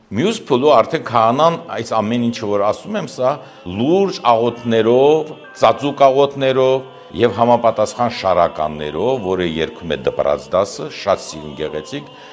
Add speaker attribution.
Speaker 1: Մյուս փուլը արդեն քահանան այս ամեն ինչը որ ասում եմ, սա լուրջ աղոթներով, ծածուկ աղոթներով եւ համապատասխան շարականներով, որը երգում է դպրած դասը, շատ սիրուն գեղեցիկ,